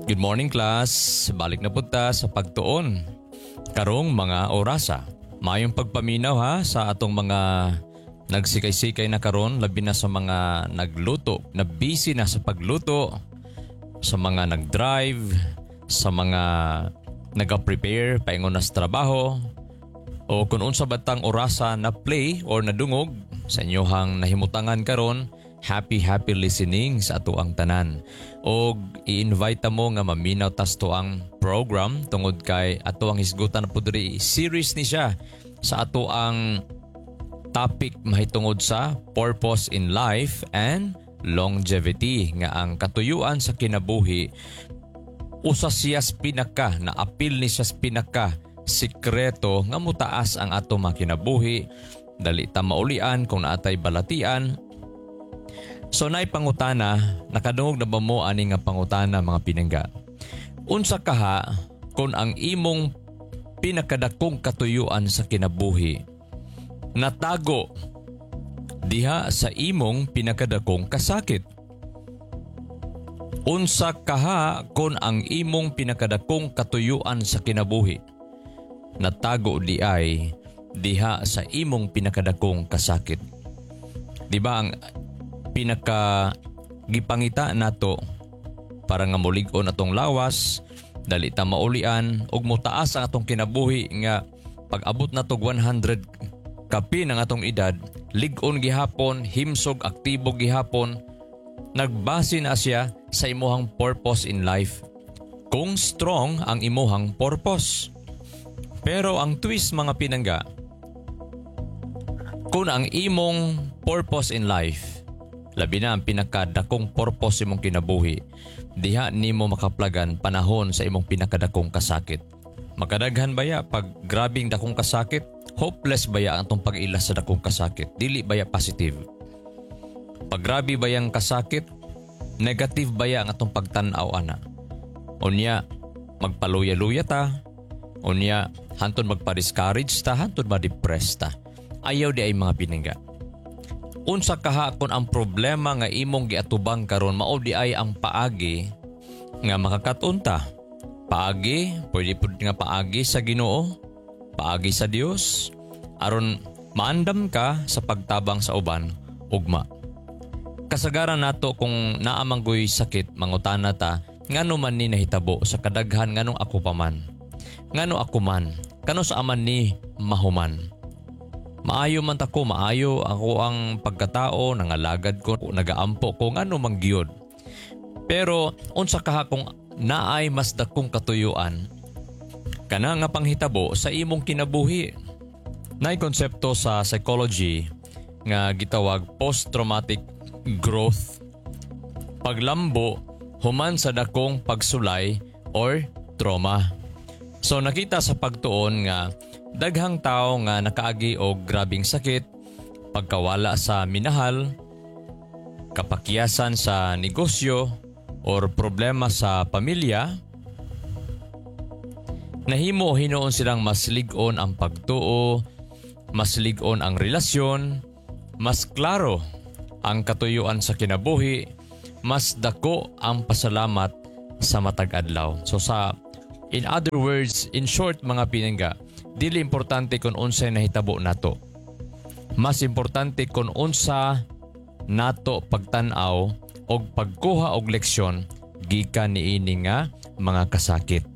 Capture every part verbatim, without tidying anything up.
Good morning class, balik na punta sa pagtuon. Karong mga orasa, mayong pagpaminaw ha sa atong mga nagsikay-sikay na karon, labi na sa mga nagluto, na busy na sa pagluto, sa mga nagdrive, sa mga nag-prepare paingon na sa trabaho, o kung unsa batang orasa na play or nadungog sa inyohang nahimutangan karon. Happy happy listening sa ato ang tanan. O i-invite mo nga maminaw tas to ang program tungod kay ato ang hisgutan na pudri series ni siya sa ato ang topic mahitungod sa purpose in life and longevity, nga ang katuyuan sa kinabuhi usa siya pinaka na apil ni siya pinaka sikreto nga mutaas ang ato makinabuhi, dali ta maulian kung naatay balatian. So naay pangutana, nakadungog na ba mo ani nga pangutana mga pinangga? Unsa kaha kung ang imong pinakadakong katuyuan sa kinabuhi natago diha sa imong pinakadakong kasakit? Unsa kaha kung ang imong pinakadakong katuyuan sa kinabuhi natago di ay diha sa imong pinakadakong kasakit? Di ba ang pinaka gipangita nato para nga mulig-on atong lawas, dali ta maulian ug mutaas ang atong kinabuhi nga pag-abot nato one hundred kapi ng atong edad, lig-on gihapon, himsog, aktibo gihapon, nagbase na siya sa imuhang purpose in life. Kung strong ang imuhang purpose. Pero ang twist mga pinangga, kung ang imong purpose in life labi na ang pinakadakong purpose imong kinabuhi, diha nimo makaplagan panahon sa imong pinakadakong kasakit. Makadaghan baya pag grabing dakong kasakit, hopeless baya ang atong pag-ilas sa dakong kasakit, dili baya positive. Pag grabe bayang kasakit, negative baya ang atong pagtan-aw ana. Unya magpaluya-luya ta, unya hantod magpa-discourage ta, hantod ma-depress ta. Ayaw di ay mga pinangga. Unsa kaha kung ang problema nga imong giatubang karon mao di ay ang paagi nga makakaton ta. Paagi, pwede pud nga paagi sa Ginoo, paagi sa Dios, aron maandam ka sa pagtabang sa uban ugma. Kasagaran nato kung naamanggoy sakit, mangutana ta, ngano man ni nahitabo sa kadaghan, nganong ako pa man, ngano ako man, kano sa aman ni mahuman. Maayo man ta ko, maayo ako ang pagkatao, nangalagad ko, nagaampo ko, ngano mang giyod. Pero unsa kaha kung naay mas dakong katuyuan kana nga panghitabo sa imong kinabuhi? Naay konsepto sa psychology nga gitawag post-traumatic growth. Paglambo human sa dakong pagsulay or trauma. So nakita sa pagtuon nga daghang tao nga nakaagi og grabing sakit, pagkawala sa minahal, kapakyasan sa negosyo, or problema sa pamilya, nahimo hinoon silang mas lig-on ang pagtuo, mas lig-on ang relasyon, mas klaro ang katuyuan sa kinabuhi, mas dako ang pasalamat sa matag adlaw. So sa in other words, in short mga pinangga, dili importante kung unsay nahitabo nato. Mas importante kung unsa nato pagtan-aw og pagkuha og leksyon gikan niini nga mga kasakit.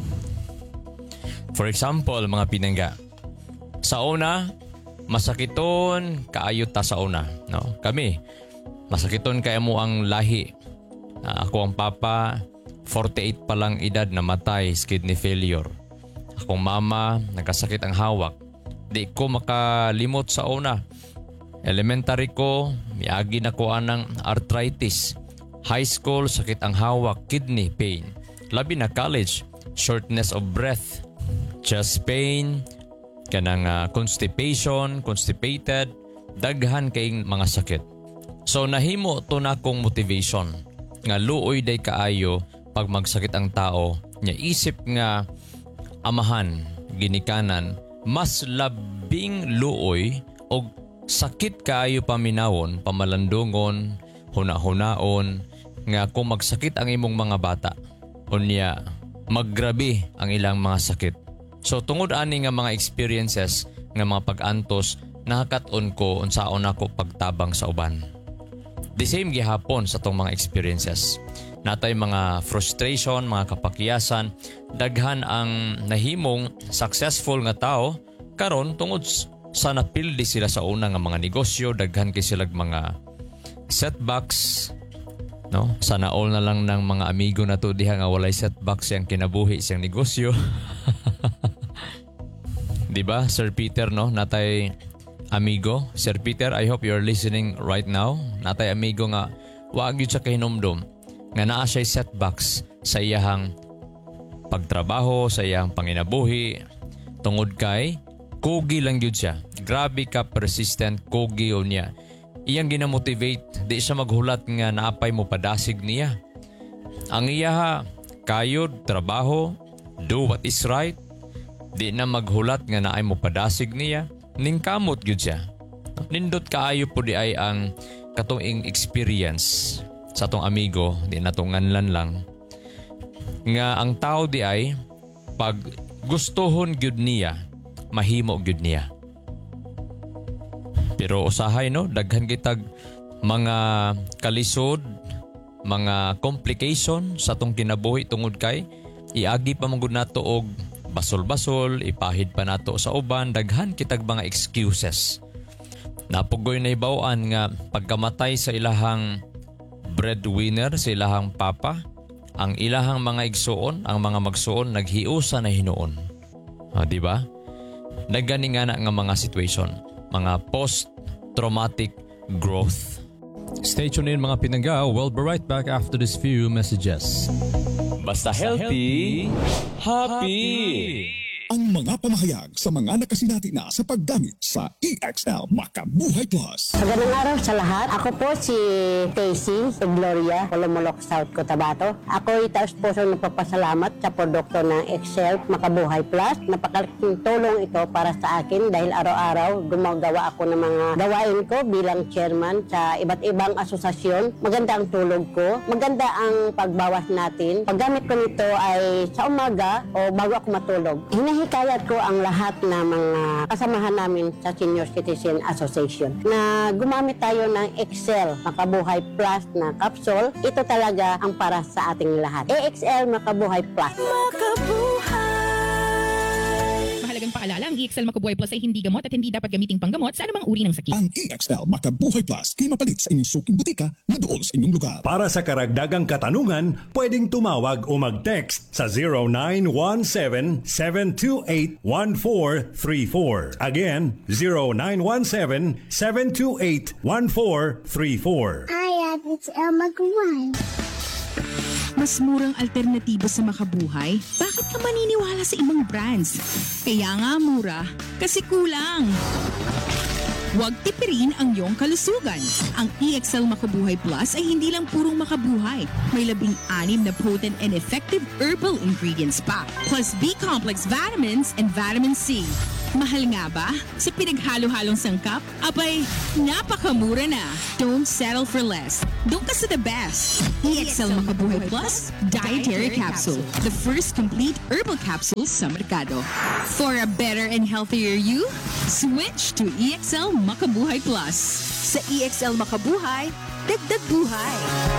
For example, mga pinangga, sa una masakiton kaayo ta sa una, no? Kami masakiton kay mo ang lahi. Uh, ako ang papa, forty-eight pa lang edad, namatay sa kidney failure. Akong mama, nagkasakit ang hawak. Di ko makalimot sa una. Elementary ko, miagi na ko anang arthritis. High school, sakit ang hawak, kidney pain. Labi na college, shortness of breath, chest pain, kanang uh, constipation, constipated, daghan kayong mga sakit. So nahimo to na kong motivation nga luoy day kaayo pag magsakit ang tao, nya isip nga amahan, ginikanan, mas labing luoy o sakit kaayo paminawon, pamalandungon, huna-hunaon, nga kung magsakit ang imong mga bata, unya maggrabe ang ilang mga sakit. So tungod ani nga mga experiences nga mga pag-antos, nakakat-on ko unsaon ako pagtabang sa uban. The same gihapon sa tong mga experiences. Natay mga frustration, mga kapakiyasan, daghan ang nahimong successful nga tao karon tungod sa napildi sila sa una nga mga negosyo, daghan kay sila mga setbacks, no? Sana all na lang ng mga amigo na to diha nga walay setbacks yang kinabuhi siyang negosyo. Di ba, Sir Peter, no? Natay amigo. Sir Peter, I hope you're listening right now. Natay amigo nga wag gyud sa kahinomdom nga naa siya setbacks sa iyahang pagtrabaho, sa iyang panginabuhi tungod kay kogi lang gyud siya. Grabe ka persistent kogi niya. Iyang ginamotivate, di siya maghulat nga naapay mo padasig niya. Ang iyaha kayod trabaho, do what is right. Di na maghulat nga naay mo padasig niya. Ningkamot gyud siya. Nindot kaayo po di ay ang katong experience sa atong amigo, di natunganlan lang. Nga ang tao di ay pag gustohon gyud niya, mahimo gyud niya. Pero usahay no, daghan kitag mga kalisod, mga complication sa atong kinabuhi tungod kay iagi pa man gud nato og basol-basol, ipahid pa nato sa uban, daghan kitag mga excuses. Napugoy na ibawan nga pagkamatay sa ilahang breadwinner, sa ilahang papa, ang ilahang mga igsuon, ang mga magsuon naghiusa na hinuon. Ah, di ba? Nagani nga na nga mga situation, mga post-traumatic growth. Stay tuned in mga pinangga. We'll be right back after this few messages. Basta healthy, happy! Ang mga pamahayag sa mga nakasinati na sa paggamit sa E X L Makabuhay Plus. Magandang araw sa lahat. Ako po si Casey Gloria, Olomolok, South Cotabato. Ako ay taos puso nagpapasalamat sa produkto ng E X L Makabuhay Plus. Napakalaking tulong ito para sa akin dahil araw-araw gumagawa ako ng mga gawain ko bilang chairman sa iba't ibang asosasyon. Maganda ang tulog ko. Maganda ang pagbawas natin. Paggamit ko nito ay sa umaga o bago ako matulog. Hinahikayat ko ang lahat na mga kasamahan namin sa Senior Citizen Association na gumamit tayo ng E X L Makabuhay Plus na capsule. Ito talaga ang para sa ating lahat. E X L Makabuhay Plus. Makabuhay! Mahalagang paalala, ang E X L Makabuhay Plus ay hindi gamot at hindi dapat gamiting panggamot sa anumang uri ng sakit. Ang E X L Makabuhay Plus kay mapalit sa inyong suking butika na doon sa inyong lugar. Para sa karagdagang katanungan, pwedeng tumawag o mag-text sa zero nine one seven, seven two eight, one four three four. Again, zero nine one seven, seven two eight, one four three four. Hi, it's El Magwan. Mas murang alternatibo sa makabuhay? Bakit ka maniniwala sa ibang brands? Kaya nga mura, kasi kulang. Huwag tipirin ang iyong kalusugan. Ang E X L Makabuhay Plus ay hindi lang purong makabuhay. May labing anim na potent and effective herbal ingredients pa. Plus B-complex vitamins and vitamin C. Mahal nga ba? Sa pinaghalo-halong sangkap? Abay, napakamura na. Don't settle for less. Doon ka sa the best. E X L Makabuhay Plus Dietary Capsule. The first complete herbal capsule sa merkado. For a better and healthier you, switch to E X L Makabuhay Plus. Sa E X L Makabuhay, dagdag buhay.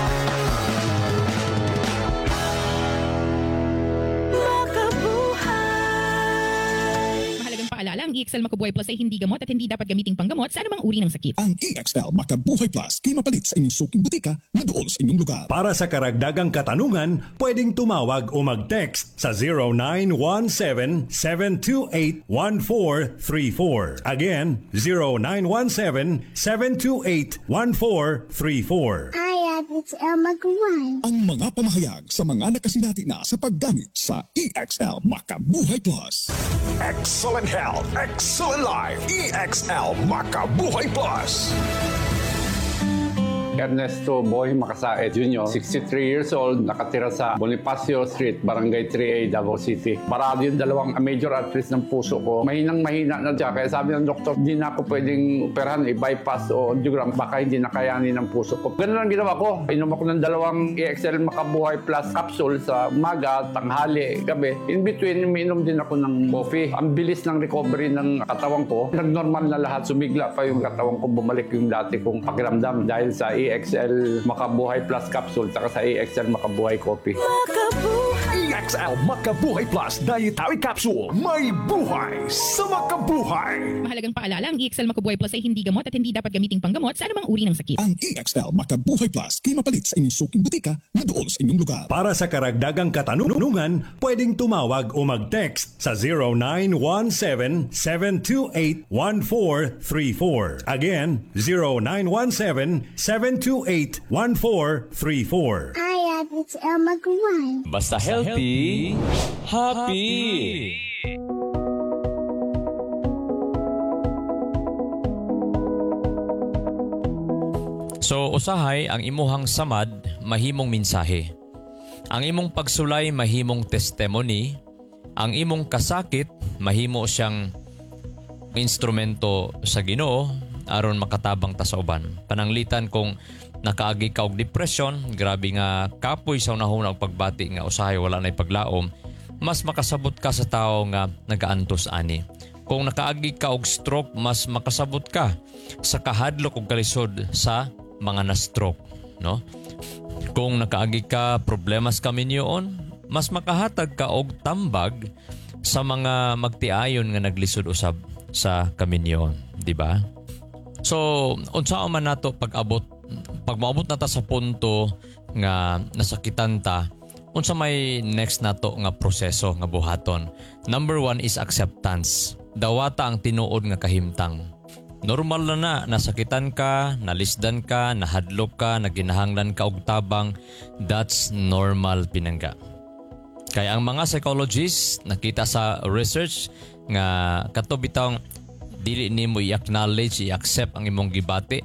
Paalala, ang E X L Makabuhay Plus ay hindi gamot at hindi dapat gamiting panggamot sa anumang uri ng sakit. Ang E X L Makabuhay Plus kay mapalit sa inyong suking butika na doon sa inyong lugar. Para sa karagdagang katanungan, pwedeng tumawag o mag-text sa zero nine one seven, seven two eight, one four three four. Again, zero nine one seven, seven two eight, one four three four. Hi, it's El Magwan. Ang mga pamahayag sa mga nakasinati na sa paggamit sa E X L Makabuhay Plus. Excellent health, excellent life. E X L Makabuhay Plus. Ernesto Boy Makasaet Junior, sixty-three years old, nakatira sa Bonifacio Street, Barangay three A, Davao City. Marami yung dalawang major arteries ng puso ko. Mahinang mahina na siya. Kaya sabi ng doktor, hindi na ako pwedeng operahan, i-bypass o angiogram. Baka hindi nakayanin ng puso ko. Ganun lang ginawa ko. Inom ako ng dalawang E X L Makabuhay Plus capsule sa umaga, tanghali, gabi. In between, umiinom din ako ng coffee. Ang bilis ng recovery ng katawan ko. Nag-normal na lahat. Sumigla pa yung katawan ko. Bumalik yung dati kong pakiramdam dahil sa E X L Makabuhay Plus capsule saka sa E X L Makabuhay coffee. E X L Makabuhay Plus Dietary Capsule. May buhay sa makabuhay. Mahalagang paalala, ang E X L Makabuhay Plus ay hindi gamot at hindi dapat gamiting panggamot sa anumang uri ng sakit. Ang E X L Makabuhay Plus ay mapalit sa inyong suking butika na doon sa inyong lugar. Para sa karagdagang katanungan, pwedeng tumawag o mag-text sa zero nine one seven, seven two eight, one four three four. Again, zero nine one seven, seven two eight, one four three four. Hi, it's El Maguire. Basta healthy, happy! So usahay ang imuhang samad mahimong mensahe. Ang imong pagsulay mahimong testimony. Ang imong kasakit mahimo siyang instrumento sa Ginoo aron makatabang ta sa uban. Pananglitan kung nakaagi ka og depression, grabe nga kapoy sa unahon ang pagbati nga usahay wala nay paglaom, mas makasabot ka sa tao nga nagaantos ani. Kung nakaagi ka og stroke, mas makasabot ka sa kahadlok ug kalisod sa mga na-stroke, no? Kung nakaagi ka problemas kaminyoon, mas makahatag ka og tambag sa mga magtiayon nga naglisod usab sa kaminyoon, di ba? So, unsa man nato pag-abot pag maabot na ta sa punto nga nasakitan ta, unsa may next nato nga proseso nga buhaton? Number one is acceptance. Dawata ang tinuod nga kahimtang. Normal na na, nasakitan ka, nalisdan ka, nahadlok ka, naginahanglan ka og tabang. That's normal pinangga. Kaya ang mga psychologists nakita sa research nga kato bitawng dili nimo i-acknowledge, i-accept ang imong gibati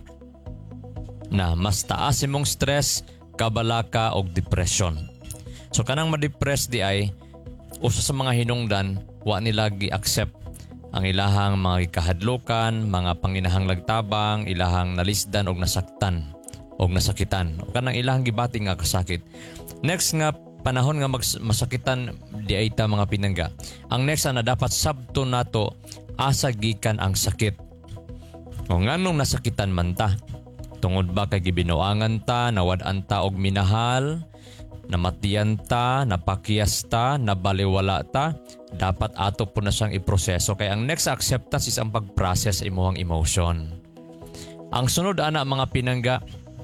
na mas taas imong stress, kabalaka og depression. So kanang ma-depress di ay usa sa mga hinungdan wa nila gi-accept ang ilahang mga kahadlokan, mga panginahanglag tabang, ilahang nalisdan og nasaktan og nasakitan. O kanang ilahang gibati nga kasakit. Next nga panahon nga mag- masakitan di ay ta mga pinangga. Ang next na dapat sabto nato asa gikan ang sakit. O nganong nasakitan man ta? Tungod ba kay gibinuangan ta, nawad-an ta og minahal, namatiyan ta, napakiyas ta, nabaliwala ta, dapat ato po na siyang iproseso. Kaya ang next acceptance is ang pag-process sa imuhang emotion. Ang sunod ana mga pinangga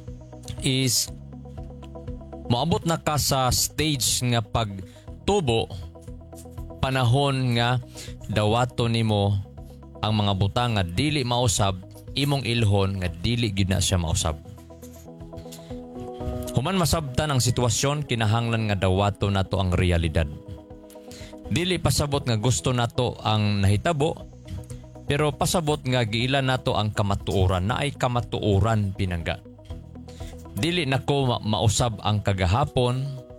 is moabot na ka sa stage nga pagtubo, panahon nga dawato nimo ang mga butang nga dili mausab, imong ilhon nga dili gid na siya mausab. Human masabtan ang sitwasyon, kinahanglan nga dawato nato ang realidad. Dili pasabot nga gusto nato ang nahitabo, pero pasabot nga giila nato ang kamatuoran, na ay kamatuoran pinangga. Dili nako ma- mausab ang kagahapon,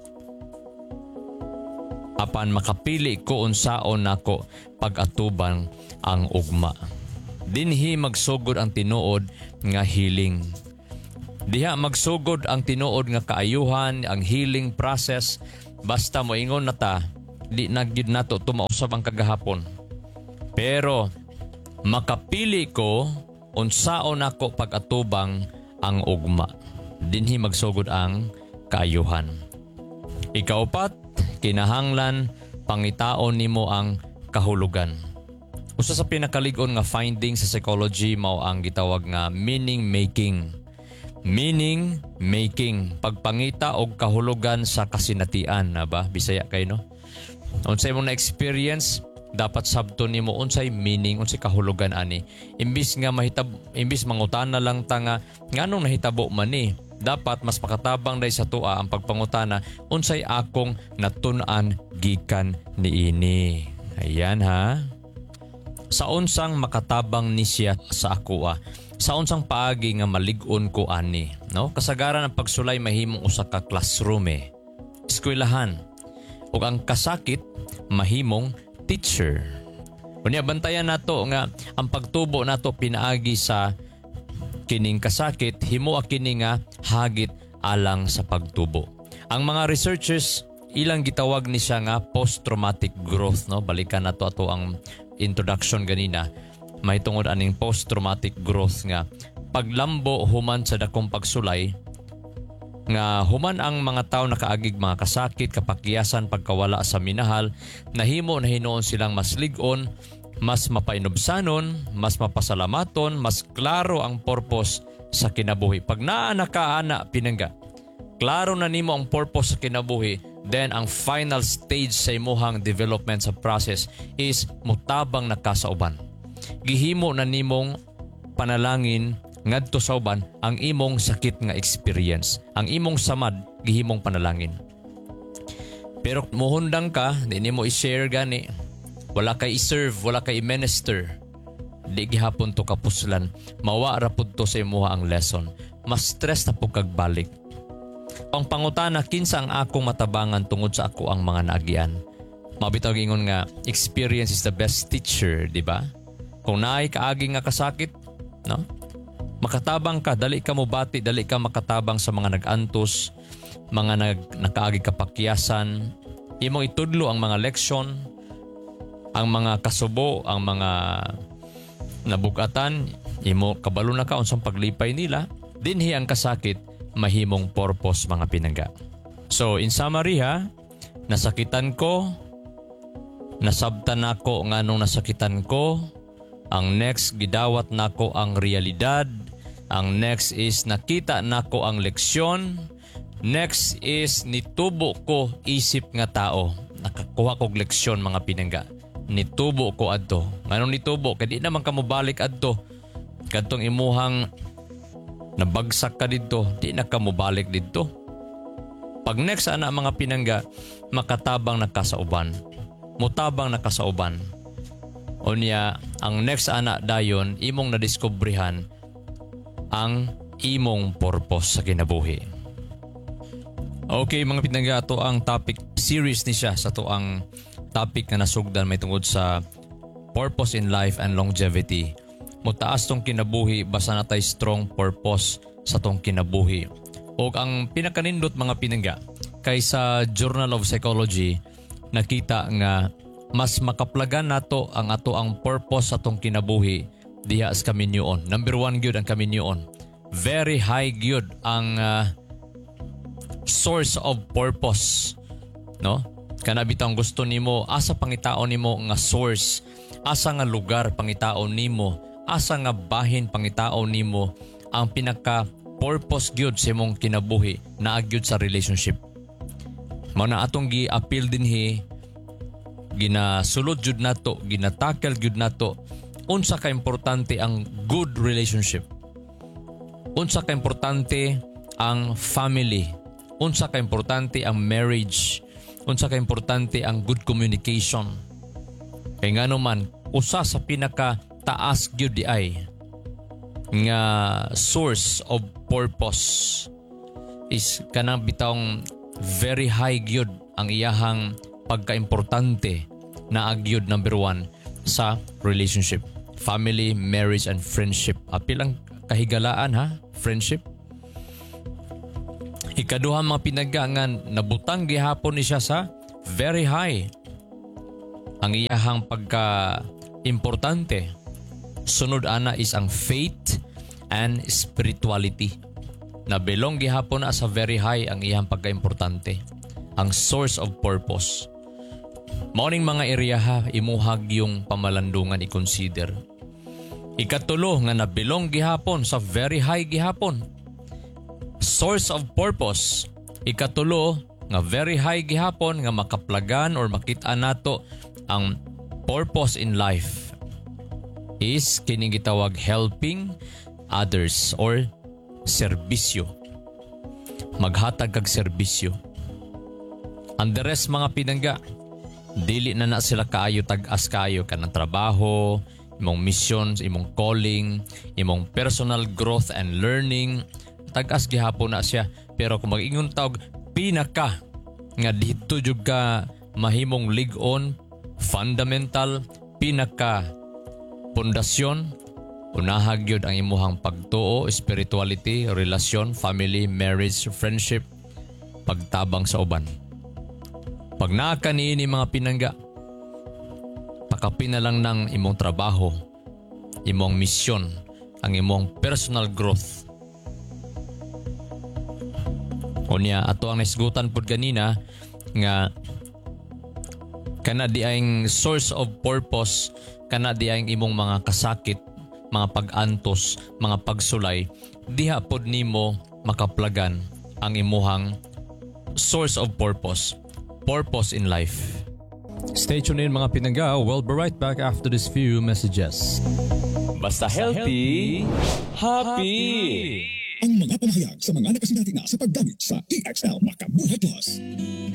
apan makapili ko unsaon nako pag-atuban ang ugma. Dinhi magsugod ang tinuod nga healing. Diha magsugod ang tinuod nga kaayuhan, ang healing process. Basta moingon na ta, di na gyud nato tumausab ang kagahapon. Pero makapili ko unsaon nako pag-atubang ang ugma. Dinhi magsugod ang kaayuhan. Ikaupat, kinahanglan pangitaon nimo ang kahulugan. Usa sa pinakalig-on nga finding sa psychology mao ang gitawag nga meaning making. Meaning making, pagpangita og kahulugan sa kasinatian, na ba? Bisaya kay no? Unsay imong na-experience, dapat sabto nimo unsay meaning, unsay kahulugan ani. Imbis nga mahitab imbis mangutana lang ta nga nganong nahitabo man ni, dapat mas makatabang dai sa tua ang pagpangutana unsay akong natun-an gikan niini. Ayan ha. Sa unsang makatabang ni siya sa ako ah. Sa unsang paagi nga malig-on ko ani. no? Kasagaran ng pagsulay mahimong usa ka classroom eh. Eskwelahan. Ug ang kasakit mahimong teacher. Unya bantayan nato nga ang pagtubo nato pinaagi sa kining kasakit himo kini nga hagit alang sa pagtubo. Ang mga researchers ilang gitawag ni siya nga post-traumatic growth, no? Balikan nato ato ang introduction ganina. May tungod aning post-traumatic growth nga paglambo human sa dakong pagsulay nga human ang mga tao nakaagig mga kasakit, kapakyasan, pagkawala sa minahal, nahimo na hinuon silang mas ligon, mas mapainubsanon, mas mapasalamaton, mas klaro ang purpose sa kinabuhi. Pag naa nakaana pinangga, klaro na nimo ang purpose sa kinabuhi, then ang final stage sa imuhang development sa process is mutabang nakasauban. Gihimo na nimong panalangin ngadto sa uban ang imong sakit nga experience. Ang imong samad gihimong panalangin. Pero muhundang ka, di nimo i-share gani. Wala kay i-serve, wala kay i-minister. Di gihapon to kapuslan. Mawa ra pud to sa imuha ang lesson. Mas stress na pug kagbalik. Ang pangutana kinsa ang akong matabangan tungod sa ako ang mga naagian. Mabitaw gingon nga experience is the best teacher, di ba? Kung naay kaagi nga kasakit, no? Makatabang ka, dali ka mo bati, dali ka makatabang sa mga nag-antos, mga nag nakaagi kapakyasan, imong itudlo ang mga leksyon, ang mga kasubo, ang mga nabugatan, imo kabalo na ka unsang paglipay nila, dinhi ang kasakit, mahimong purpose mga pinangga. So in summary ha, nasakitan ko, nasabtan nako nganong nasakitan ko, ang next gidawat nako ang realidad. Ang next is nakita nako ang leksyon. Next is nitubo ko isip nga tao. Nakakuha kog leksyon mga pinangga. Nitubo ko adto. Nganong nitubo? Kaya di naman ka mo balik adto. Kadtong imuhang nabagsak ka dito, di na ka mo balik dito. Pag next ana mga pinangga, makatabang nakasauban. Mutabang nakasauban. Unya, ang next ana dayon, imong nadiskubrihan ang imong purpose sa kinabuhi. Okay mga pinangga, to ang topic series ni siya sa to ang topic na nasugdan may tungod sa purpose in life and longevity. Mutaas tong kinabuhi basta natay strong purpose sa tong kinabuhi. O ang pinakanindot mga pinangga, kaysa Journal of Psychology, nakita nga mas makaplagan nato ang ato ang purpose sa tong kinabuhi diha sa kaminyoon. Number one gyud ang kaminyoon. Very high gyud ang uh, source of purpose, no? Kana bitang gusto nimo asa pangitaon nimo nga source, asa nga lugar pangitaon nimo, asa nga bahin pangitaon nimo, ang pinaka purpose gyud sa imong kinabuhi naa gyud sa relationship. Mao na atong gi-appeal dinhi, ginasulod jud nato, ginatackle jud nato unsa ka importante ang good relationship. Unsa ka importante ang family. Unsa ka importante ang marriage. Unsa ka importante ang good communication. Kay ngano man usa sa pinaka taas gyud di ay nga source of purpose is kanang bitawng very high gyud ang iyahang pagkaimportante na agyud number one sa relationship, family, marriage, and friendship. Apil ang kahigalaan ha, friendship. Ikaduha mga pinaggangan, nabutang gihapon ni siya sa very high. Ang iyahang pagka-importante. Sunod ana is ang faith and spirituality. Nabilong gihapon na sa very high ang iyahang pagka-importante. Ang source of purpose. Maoning mga area ha, imuhag yung pamalandungan i-consider. Ikatulo nga nabilong gihapon sa very high gihapon. Source of purpose. Ikatulo nga very high gihapon nga makaplagan or makita nato ang purpose in life is kining gitawag helping others or serbisyo. Maghatag kag serbisyo. Ang the rest mga pinangga, dili na na sila kaayo tag-as kaayo kanang trabaho, imong missions, imong calling, imong personal growth and learning. tag-as gihapon na siya. Pero kung mag-ingon tawag pinaka nga dito jud ka mahimong lig-on, fundamental, pinaka pundasyon, unahag yun ang imuhang pagtuo, spirituality, relasyon, family, marriage, friendship, pagtabang sa uban. Pag nakaniini mga pinangga, pakapin na lang ng imong trabaho, imong misyon, ang imong personal growth. Unya, ato ang naisgutan pod ganina nga kana di ang source of purpose, kana di ang imong mga kasakit, mga pag-antos, mga pagsulay, diha pod nimo makaplagan ang imuhang source of purpose, purpose in life. Stay tuned in mga pinangga. We'll be right back after these few messages. Basta healthy, happy! Ang mga pamahayag sa mga nakasinati na sa paggamit sa E X L Makabuhay Plus.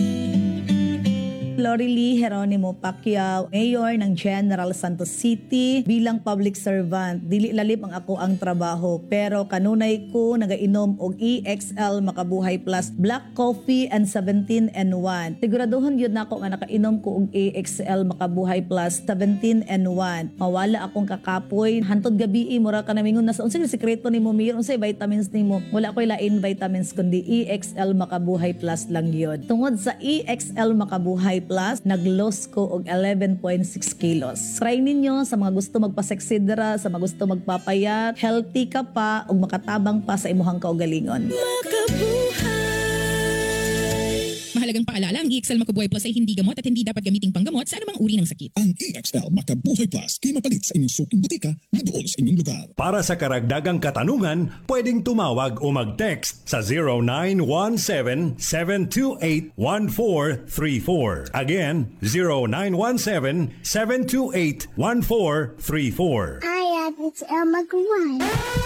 Lorely Geronimo Pacquiao, Mayor ng General Santos City. Bilang public servant, dili lalim ang ako ang trabaho, pero kanunay ko nagainom og E X L Makabuhay Plus Black Coffee and seventeen in one. Siguraduhon yun na ako nga nakainom ko og E X L Makabuhay Plus seventeen in one. Mawala akong kakapoy. Hantod gabi, mura ka namingon na sa unsay sikreto nimo, Mayor, unsay vitamins nimo. Wala ko'y lain vitamins kundi E X L Makabuhay Plus lang yun. Tungod sa E X L Makabuhay Plus, nag-loss ko og eleven point six kilos. Try ninyo sa mga gusto magpaseksidra, sa mga gusto magpapayat, healthy ka pa ug makatabang pa sa imuhang kaugalingon. Mahalagang paalala, ang E X L Makabuhay Plus ay hindi gamot at hindi dapat gamiting panggamot sa anumang uri ng sakit. Ang E X L Makabuhay Plus kay mapalit sa inyong suking butika na doon sa inyong lugar. Para sa karagdagang katanungan, pwedeng tumawag o mag-text sa zero nine one seven, seven two eight, one four three four. Again, zero nine one seven, seven two eight, one four three four. Hi, it's Elma Guay.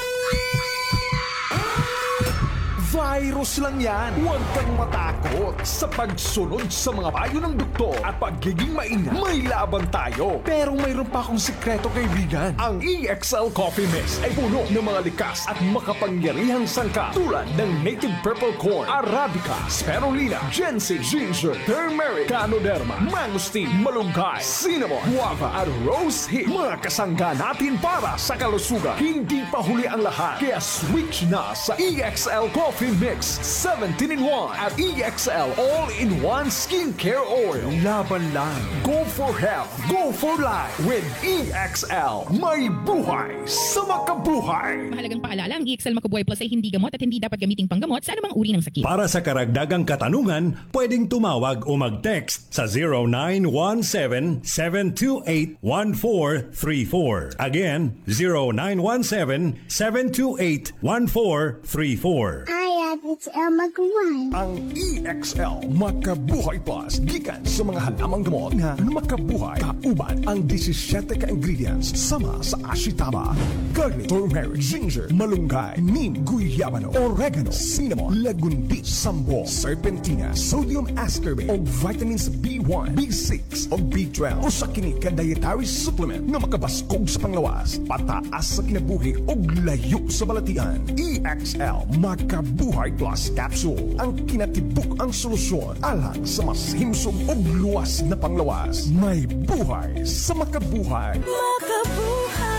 Virus lang yan. Huwag kang matakot sa pagsunod sa mga payo ng doktor at pagiging maingat. May laban tayo. Pero mayroon pa akong sikreto, kaibigan. Ang E X L Coffee Mix ay puno ng mga likas at makapangyarihang sangkap tulad ng native purple corn, arabica, spirulina, ginseng, ginger, turmeric, ganoderma, mangosteen, malunggay, cinnamon, guava at rose hip. Mga kasangga natin para sa kalusugan. Hindi pa huli ang lahat. Kaya switch na sa E X L Coffee Mix seventeen in one at E X L All-in-One Skincare Oil. Laban lang. Go for health. Go for life with E X L. May buhay sa makabuhay. Mahalagang paalala, ang E X L Makabuhay Plus ay hindi gamot at hindi dapat gamiting panggamot sa anumang uri ng sakit. Para sa karagdagang katanungan, pwedeng tumawag o mag-text sa zero nine one seven, seven two eight, one four three four. Again, zero nine one seven, seven two eight, one four three four. Hi, it's Elma Guay. Ang E X L Makabuhay Plus gikan sa mga halamang gamot na makabuhay kauban ang disisiete ka ingredients sama sa ashitaba, garlic, turmeric, ginger, malunggay, neem, guyabano, oregano, cinnamon, lagundi, sambo, serpentina, sodium ascorbate o vitamins B one, B six o B twelve o sa kini ka dietary supplement na makabaskog sa panglawas, pataas sa kinabuhi o layo sa balatian. E X L Makabuhay Plus Capsule ang kinatibuk ang solusyon alang sa mas himsog o luwas na panglawas. May buhay sa makabuhay. Makabuhay!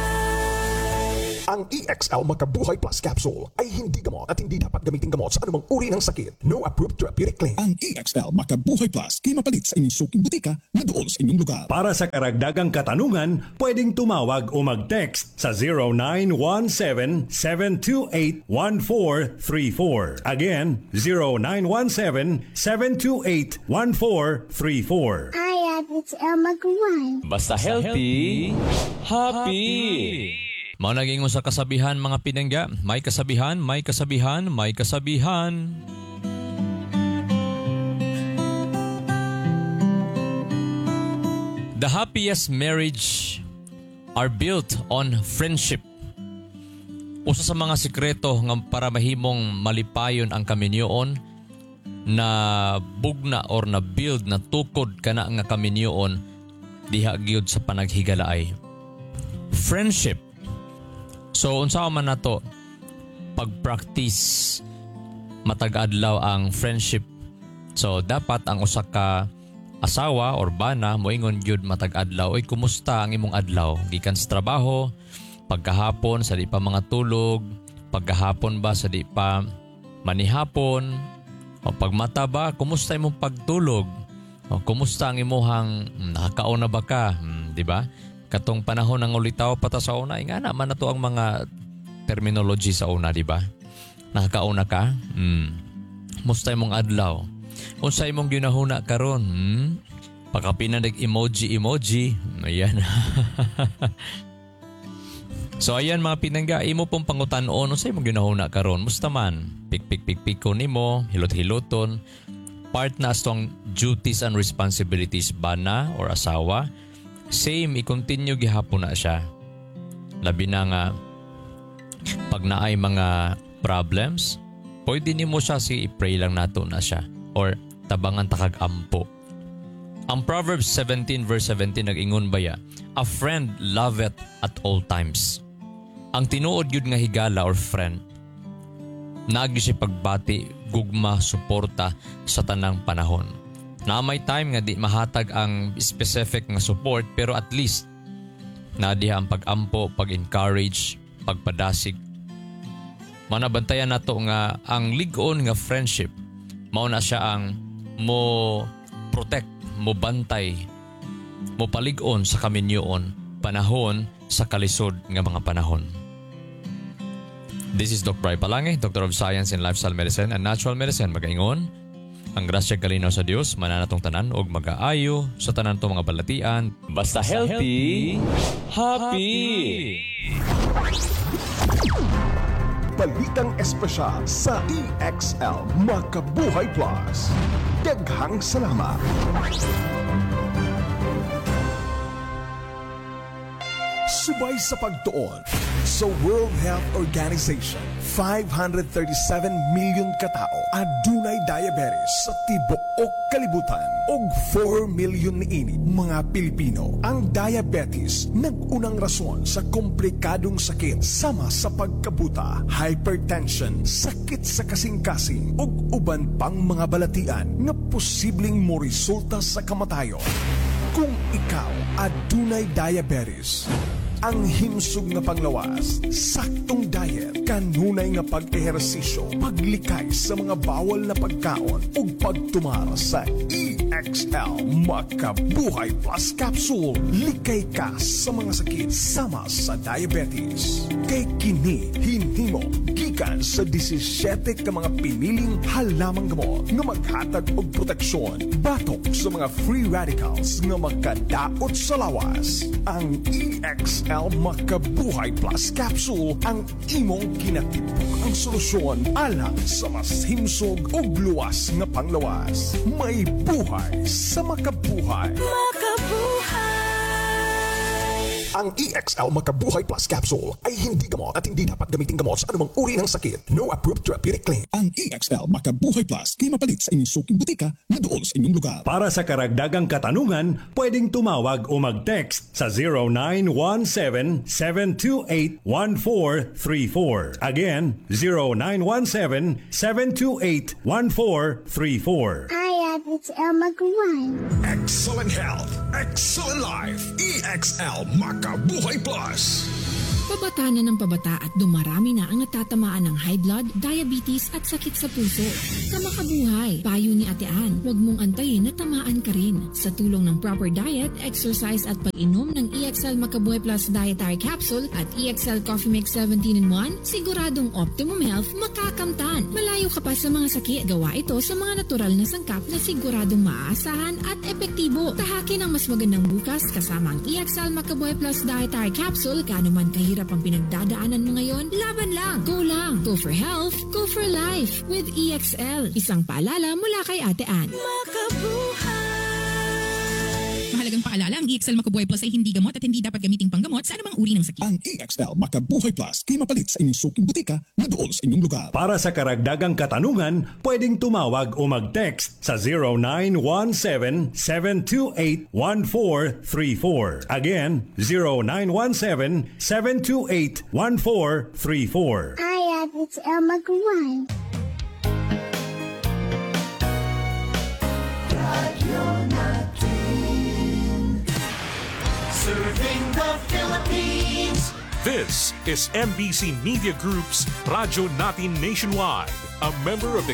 Ang E X L Makabuhay Plus Capsule ay hindi gamot at hindi dapat gamitin gamot sa anumang uri ng sakit. No approved therapeutic claim. Ang E X L Makabuhay Plus kay mapalit sa inyong suking butika na doon sa inyong lugar. Para sa karagdagang katanungan, pwedeng tumawag o mag-text sa zero nine one seven, seven two eight, one four three four. Again, zero nine one seven, seven two eight, one four three four. Hi, it's Elma Guay. Basta healthy, happy! Mao naging sa kasabihan mga pinangga, may kasabihan, may kasabihan, may kasabihan. The happiest marriage are built on friendship. Usa sa mga sikreto nga para mahimong malipayon ang kaminyoon na bugna or na build na tukod kana nga kaminyoon diha gyud sa panaghigalaay. Friendship. So unsa man nato? pag-practice matag-adlaw ang friendship. So dapat ang usa ka asawa or bana moingon gyud matag-adlaw, oy kumusta ang imong adlaw gikan sa trabaho, pagkahapon sa di pa mga tulog, pagkahapon ba sa di pa manihapon, o pagmata ba kumusta imong pagtulog, o kumusta ang imuhang hmm, nakakaon na ba ka, hmm, di ba? Katong panahon ng ulitaw pata sa una, nga naman na to ang mga terminology sa una, di ba? Nakakaon na ka, hmm. Kumusta imong adlaw? Unsa imong ginahuna karon? Hmm? Pagkapina nag-emoji emoji. Ayan. So ayan mga pinangga, imo pong pangutan-on unsa imong ginahuna karon? Musta man? Pik pik pik pik ko nimo, hilot-hiloton. Part na stong duties and responsibilities ba na or asawa? Same, i-continue gihapon na siya. Labi na nga pag naay mga problems, pwede nimo siya si i-pray lang nato na siya or tabangan takag ampo. Ang Proverbs seventeen verse seventeen nag-ingon baya, a friend loveth at all times. Ang tinuod yun nga higala or friend, naagi siya pagbati, gugma, suporta sa tanang panahon. Na may time nga di mahatag ang specific nga support pero at least nadiha ang pag-ampo, pag-encourage, pagpadasig. Manabantayan nato nga ang ligon nga friendship mao na siya ang mo protect, mo bantay, mo palig-on sa kaminyoon panahon sa kalisod nga mga panahon. This is Doc Bry Palange, Doctor of Science in Lifestyle Medicine and Natural Medicine. Magaingon, ang grasya kalinaw sa Dios mananatong tanan og mag-aayo sa tanan tong mga balatian. Basta healthy, happy. Balitang espesyal sa E X L Makabuhay Plus. Daghang salamat. Subay sa pagtuon sa World Health Organization, five hundred thirty-seven million katao adunay diabetes sa tibuok kalibutan ug four million niini mga Pilipino. Ang diabetes nag-unang rason sa komplikadong sakit sama sa pagkabuta, hypertension, sakit sa kasing-kasing ug uban pang mga balatian nga posibleng mo resulta sa kamatayon. Kung ikaw adunay diabetes, ang himsog nga panglawas, saktong diet, kanunay nga pag-ehersisyo, paglikay sa mga bawal na pagkaon ug pagtumara sa E X L Makabuhay Plus Capsule. Likay ka sa mga sakit sama sa diabetes. Kay kini hinhimo gikan sa disisiete ka mga piniling halamang gamot nga maghatag og proteksyon batok sa mga free radicals nga makadaot sa lawas. Ang E X L Makabuhay Plus Capsule ang imong kinatibuk ang solusyon alang sa mas himsog ug luwas nga panglawas. May buhay sa makabuhay. Makabuhay! Ang E X L Makabuhay Plus Capsule ay hindi gamot at hindi dapat gamitin gamot sa anumang uri ng sakit. No approved therapeutic claim. Ang E X L Makabuhay Plus kay mapalit sa inyong suking butika na dool sa inyong lugar. Para sa karagdagang katanungan, pwedeng tumawag o mag-text sa zero nine one seven, seven two eight, one four three four. Again, zero nine one seven, seven two eight, one four three four. Hi, it's El Magaway. Excellent health, excellent life. E X L Makabuhay Plus. Pabata na ng pabata at dumarami na ang natatamaan ng high blood, diabetes at sakit sa puso. Kamakabuhay, payo ni Ate Ann, huwag mong antayin na tamaan ka rin. Sa tulong ng proper diet, exercise at pag-inom ng E X L Makabuhay Plus Dietary Capsule at E X L Coffee Mix seventeen in one, siguradong optimum health makakamtan. Malayo ka pa sa mga sakit. Gawa ito sa mga natural na sangkap na siguradong maaasahan at epektibo. Tahakin ang mas magandang bukas kasama ang E X L Makabuhay Plus Dietary Capsule. Kano man kahirap ang pinagdadaanan mo ngayon, laban lang. Go lang. Go for health. Go for life. With E X L. Isang paalala mula kay Ate Ann. Makabuhay! Mahalagang paalala, ang E X L Makabuhay Plus ay hindi gamot at hindi dapat gamiting panggamot sa anumang uri ng sakit. Ang E X L Makabuhay Plus kay mapalit sa inyong suking butika na dool sa inyong lugar. Para sa karagdagang katanungan, pwedeng tumawag o mag-text sa zero nine one seven, seven two eight, one four three four. Again, zero nine one seven, seven two eight, one four three four. Hi, It's El Magway. Serving the Philippines. This is M B C Media Group's Radyo Natin Nationwide, a member of the